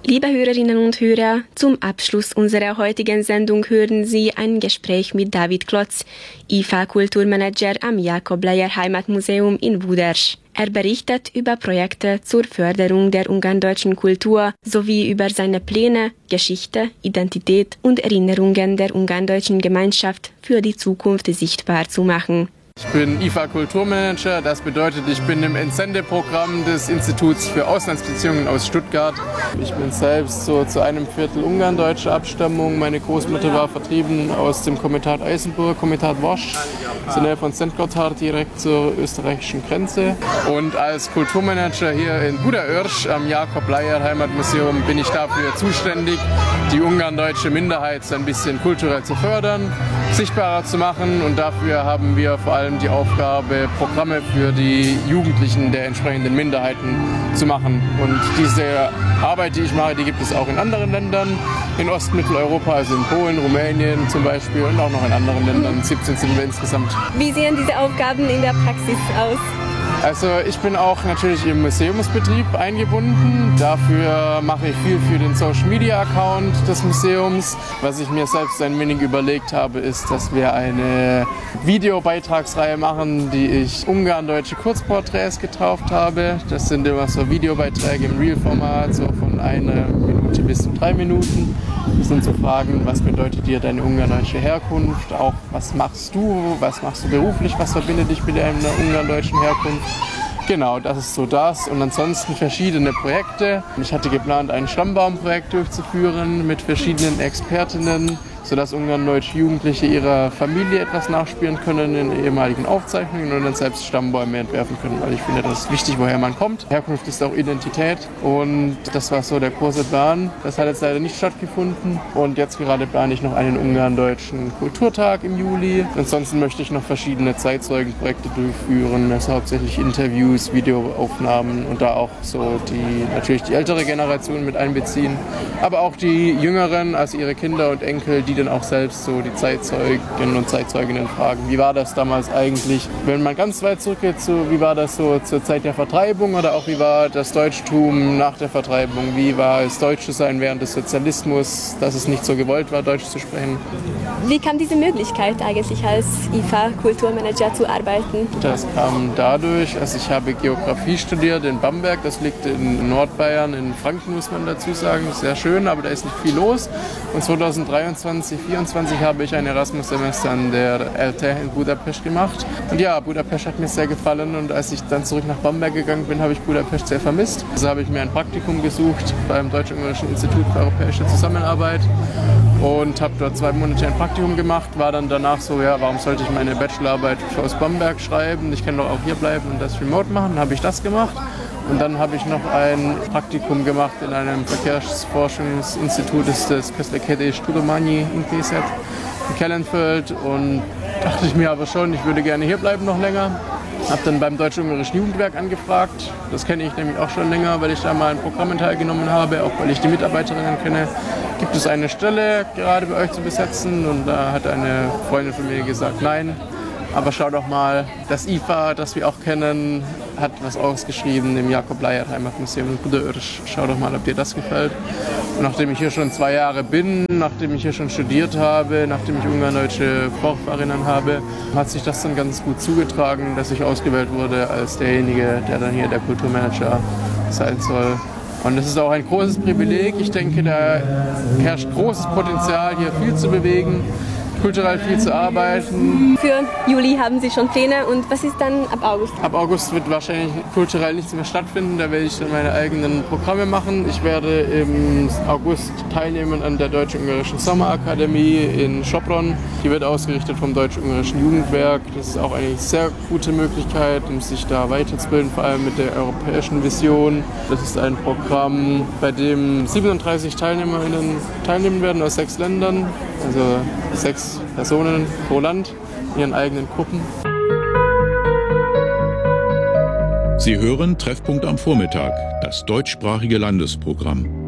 Liebe Hörerinnen und Hörer, zum Abschluss unserer heutigen Sendung hören Sie ein Gespräch mit David Klotz, IFA-Kulturmanager am Jakob-Leyer-Heimatmuseum in Budersch. Er berichtet über Projekte zur Förderung der ungarndeutschen Kultur sowie über seine Pläne, Geschichte, Identität und Erinnerungen der ungarndeutschen Gemeinschaft für die Zukunft sichtbar zu machen. Ich bin IFA-Kulturmanager, das bedeutet, ich bin im Entsendeprogramm des Instituts für Auslandsbeziehungen aus Stuttgart. Ich bin selbst so zu einem Viertel ungarndeutscher Abstammung. Meine Großmutter war vertrieben aus dem Komitat Eisenburg, Komitat Wosch, in der Nähe von Szentgotthard, direkt zur österreichischen Grenze. Und als Kulturmanager hier in Buderörs am Jakob-Leyer-Heimatmuseum bin ich dafür zuständig, die ungarndeutsche Minderheit so ein bisschen kulturell zu fördern, sichtbarer zu machen, und dafür haben wir vor allem die Aufgabe, Programme für die Jugendlichen der entsprechenden Minderheiten zu machen. Und diese Arbeit, die ich mache, die gibt es auch in anderen Ländern, in Ostmitteleuropa, also in Polen, Rumänien zum Beispiel, und auch noch in anderen Ländern. 17 sind wir insgesamt. Wie sehen diese Aufgaben in der Praxis aus? Also ich bin auch natürlich im Museumsbetrieb eingebunden. Dafür mache ich viel für den Social-Media-Account des Museums. Was ich mir selbst ein wenig überlegt habe, ist, dass wir eine Videobeitragsreihe machen, die ich ungarndeutsche Kurzporträts getauft habe. Das sind immer so Videobeiträge im Real-Format, so von 1 Minute bis zu 3 Minuten. Das sind so Fragen, was bedeutet dir deine ungarndeutsche Herkunft? Auch was machst du beruflich? Was verbindet dich mit deiner ungarndeutschen Herkunft? Genau, das ist so das. Und ansonsten verschiedene Projekte. Ich hatte geplant, ein Stammbaumprojekt durchzuführen mit verschiedenen Expertinnen, sodass ungarndeutsche Jugendliche ihrer Familie etwas nachspüren können in ehemaligen Aufzeichnungen und dann selbst Stammbäume entwerfen können, weil ich finde, das ist wichtig, woher man kommt. Herkunft ist auch Identität, und das war so der große Plan. Das hat jetzt leider nicht stattgefunden, und jetzt gerade plane ich noch einen ungarndeutschen Kulturtag im Juli. Ansonsten möchte ich noch verschiedene Zeitzeugenprojekte durchführen, also hauptsächlich Interviews, Videoaufnahmen, und da auch so natürlich die ältere Generation mit einbeziehen, aber auch die Jüngeren, also ihre Kinder und Enkel, die dann auch selbst so die Zeitzeugen und Zeitzeuginnen fragen, wie war das damals eigentlich, wenn man ganz weit zurückgeht, wie war das so zur Zeit der Vertreibung, oder auch wie war das Deutschtum nach der Vertreibung, wie war es Deutsch zu sein während des Sozialismus, dass es nicht so gewollt war, Deutsch zu sprechen. Wie kam diese Möglichkeit eigentlich als IFA-Kulturmanager zu arbeiten? Das kam dadurch, also ich habe Geografie studiert in Bamberg, das liegt in Nordbayern, in Franken muss man dazu sagen, sehr schön, aber da ist nicht viel los. Und 2023 2024 habe ich ein Erasmus-Semester an der LT in Budapest gemacht. Und ja, Budapest hat mir sehr gefallen, und als ich dann zurück nach Bamberg gegangen bin, habe ich Budapest sehr vermisst. Also habe ich mir ein Praktikum gesucht beim Deutsch-Ungarischen Institut für Europäische Zusammenarbeit und habe dort 2 Monate ein Praktikum gemacht, war dann danach so, ja, warum sollte ich meine Bachelorarbeit aus Bamberg schreiben? Ich kann doch auch hier bleiben und das remote machen. Dann habe ich das gemacht. Und dann habe ich noch ein Praktikum gemacht in einem Verkehrsforschungsinstitut des Közlekedés Tudományi Intézet in Kellenfeld, und dachte ich mir aber schon, ich würde gerne hier bleiben noch länger. Habe dann beim Deutsch-Ungarischen Jugendwerk angefragt. Das kenne ich nämlich auch schon länger, weil ich da mal an Programmen teilgenommen habe, auch weil ich die Mitarbeiterinnen kenne. Gibt es eine Stelle gerade bei euch zu besetzen? Und da hat eine Freundin von mir gesagt, nein. Aber schau doch mal, das IFA, das wir auch kennen, hat was ausgeschrieben im Jakob-Leyer-Heimatmuseum in Buderörs. Schau doch mal, ob dir das gefällt. Und nachdem ich hier schon 2 Jahre bin, nachdem ich hier schon studiert habe, nachdem ich ungarndeutsche Vorfahrinnen habe, hat sich das dann ganz gut zugetragen, dass ich ausgewählt wurde als derjenige, der dann hier der Kulturmanager sein soll. Und das ist auch ein großes Privileg. Ich denke, da herrscht großes Potenzial, hier viel zu bewegen, kulturell viel zu arbeiten. Für Juli haben Sie schon Pläne, und was ist dann ab August? Ab August wird wahrscheinlich kulturell nichts mehr stattfinden, da werde ich dann meine eigenen Programme machen. Ich werde im August teilnehmen an der Deutsch-Ungarischen Sommerakademie in Sopron. Die wird ausgerichtet vom Deutsch-Ungarischen Jugendwerk. Das ist auch eine sehr gute Möglichkeit, um sich da weiterzubilden, vor allem mit der europäischen Vision. Das ist ein Programm, bei dem 37 TeilnehmerInnen teilnehmen werden aus 6 Ländern, also 6 Personen pro Land in ihren eigenen Gruppen. Sie hören Treffpunkt am Vormittag, das deutschsprachige Landesprogramm.